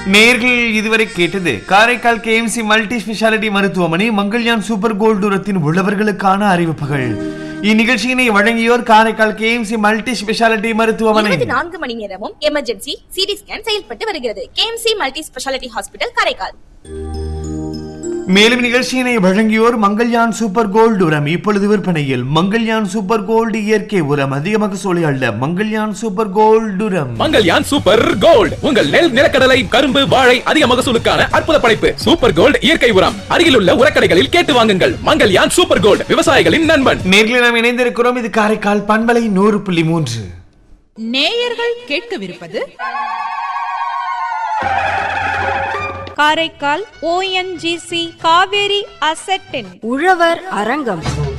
நேர்கள் இதுவரை கேட்டது காரைக்கால் KMC மல்டி ஸ்பெஷாலிட்டி மருத்துவமனை மங்கள்யான் சூப்பர் கோல்டு உரத்தின் உள்ளவர்களுக்கான அறிவிப்புகள். இந்நிகழ்ச்சியினை வழங்கியோர் காரைக்கால் KMC மல்டி ஸ்பெஷாலிட்டி மருத்துவமனை. 24 மணி நேரமும் எமர்ஜென்சி சிடி ஸ்கேன் செயல்பட்டு வருகிறது. KMC multi speciality hospital Karaikal. மேலும் நிகழ்ச்சியினை வழங்கியோர் மங்கள்யான் சூப்பர் கோல்டு உரம். இப்பொழுது விற்பனையில் மங்கள்யான் சூப்பர் கோல்டு இயற்கை உரம். அதிகமாக சொல்லி அல்ல, மங்கள்யான் சூப்பர் கோல்டு உரம். மங்கள்யான் சூப்பர் கோல்டு உங்கள் நெல், நிலக்கடலை, கரும்பு, வாழை அதிக மகசூலுக்கான அற்புத படைப்பு. சூப்பர் கோல்டு இயற்கை உரம் அருகிலுள்ள உரக்கடைகளில் கேட்டு வாங்குங்கள். மங்கள்யான் சூப்பர் கோல்டு, விவசாயிகளின் நண்பன். நேர்களை நாம் இணைந்திருக்கிறோம். இது காரைக்கால் பண்பலை 100.3. நேயர்கள் கேட்கவிருப்பது காரைக்கால் ONGC காவேரி அசெட்டின் உழவர் அரங்கம்.